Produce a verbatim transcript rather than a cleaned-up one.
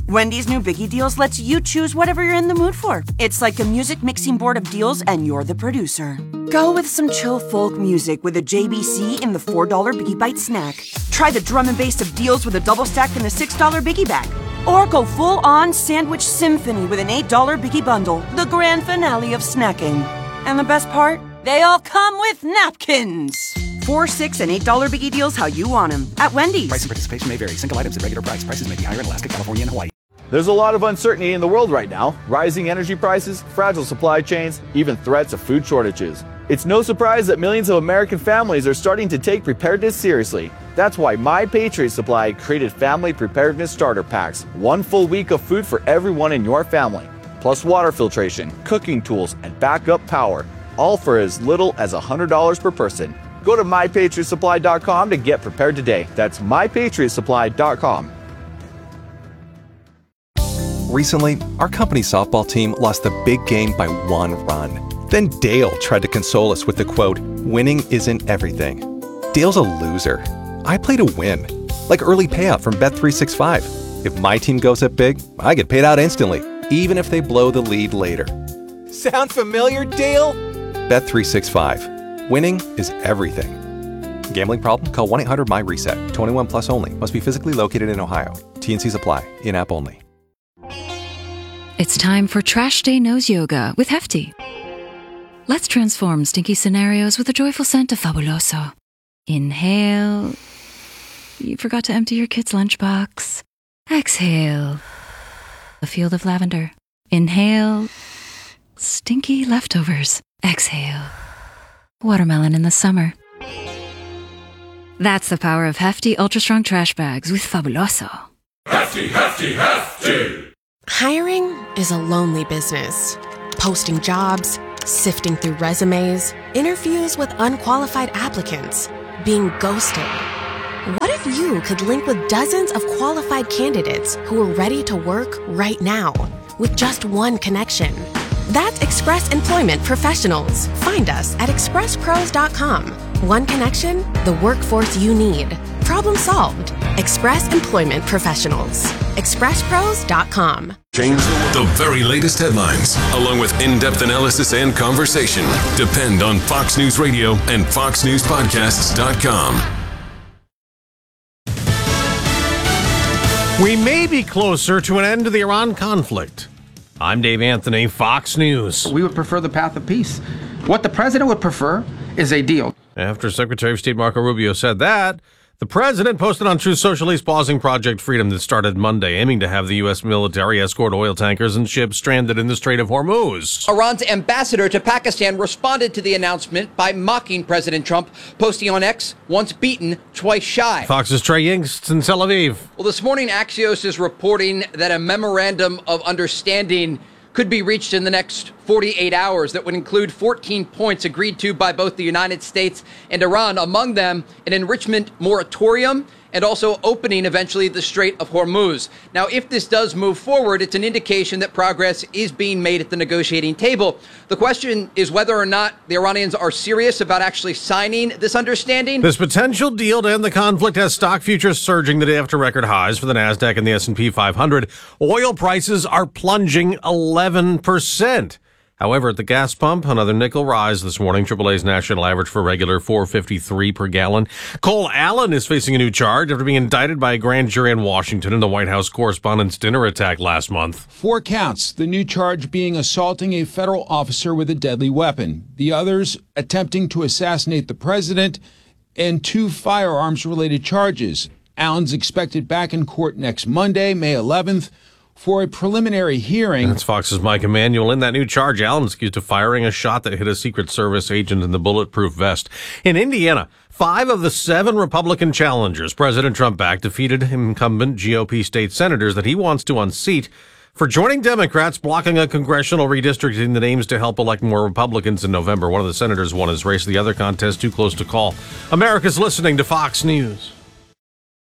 Wendy's new Biggie Deals lets you choose whatever you're in the mood for. It's like a music mixing board of deals, and you're the producer. Go with some chill folk music with a J B C in the four dollar Biggie Bite snack. Try the drum and bass of deals with a double stack in the six dollar Biggie Bag. Or go full-on sandwich symphony with an eight dollar Biggie Bundle, the grand finale of snacking. And the best part? They all come with napkins. Four, six, and eight dollar Biggie Deals how you want them at Wendy's. Price and participation may vary. Single items at regular price. Prices may be higher in Alaska, California, and Hawaii. There's a lot of uncertainty in the world right now. Rising energy prices, fragile supply chains, even threats of food shortages. It's no surprise that millions of American families are starting to take preparedness seriously. That's why My Patriot Supply created Family Preparedness Starter Packs. One full week of food for everyone in your family. Plus water filtration, cooking tools, and backup power. All for as little as one hundred dollars per person. Go to my patriot supply dot com to get prepared today. That's my patriot supply dot com. Recently, our company's softball team lost the big game by one run. Then Dale tried to console us with the quote, "Winning isn't everything." Dale's a loser. I play to win. Like early payout from Bet three sixty-five. If my team goes up big, I get paid out instantly, even if they blow the lead later. Sound familiar, Dale? Bet three sixty-five. Winning is everything. Gambling problem? Call one eight hundred M Y reset. twenty-one plus only. Must be physically located in Ohio. T and Cs apply. In-app only. It's time for Trash Day Nose Yoga with Hefty. Let's transform stinky scenarios with the joyful scent of Fabuloso. Inhale. You forgot to empty your kid's lunchbox. Exhale. A field of lavender. Inhale. Stinky leftovers. Exhale. Watermelon in the summer. That's the power of Hefty Ultra Strong Trash Bags with Fabuloso. Hefty, hefty, hefty! Hiring is a lonely business. Posting jobs, sifting through resumes, interviews with unqualified applicants, being ghosted. What if you could link with dozens of qualified candidates who are ready to work right now with just one connection? That's Express Employment Professionals. Find us at express pros dot com. One connection, the workforce you need. Problem solved. Express Employment Professionals. express pros dot com. Change the very latest headlines, along with in-depth analysis and conversation. Depend on Fox News Radio and fox news podcasts dot com. We may be closer to an end to the Iran conflict. I'm Dave Anthony, Fox News. We would prefer the path of peace. What the president would prefer is a deal. After Secretary of State Marco Rubio said that, the president posted on Truth Social he's pausing Project Freedom that started Monday, aiming to have the U S military escort oil tankers and ships stranded in the Strait of Hormuz. Iran's ambassador to Pakistan responded to the announcement by mocking President Trump, posting on X, once beaten, twice shy. Fox's Trey Yingst in Tel Aviv. Well, this morning, Axios is reporting that a memorandum of understanding could be reached in the next forty-eight hours that would include fourteen points agreed to by both the United States and Iran, among them an enrichment moratorium and also opening eventually the Strait of Hormuz. Now, if this does move forward, it's an indication that progress is being made at the negotiating table. The question is whether or not the Iranians are serious about actually signing this understanding. This potential deal to end the conflict has stock futures surging the day after record highs for the NASDAQ and the S and P five hundred. Oil prices are plunging eleven percent. However, at the gas pump, another nickel rise this morning. triple A's national average for regular four fifty-three per gallon. Cole Allen is facing a new charge after being indicted by a grand jury in Washington in the White House Correspondents' Dinner attack last month. Four counts, the new charge being assaulting a federal officer with a deadly weapon. The others attempting to assassinate the president, and two firearms-related charges. Allen's expected back in court next Monday, May eleventh, for a preliminary hearing. That's Fox's Mike Emanuel. In that new charge, Allen's accused of firing a shot that hit a Secret Service agent in the bulletproof vest. In Indiana, five of the seven Republican challengers President Trump backed defeated incumbent G O P state senators that he wants to unseat for joining Democrats blocking a congressional redistricting that aims to help elect more Republicans in November. One of the senators won his race. The other contest too close to call. America's listening to Fox News.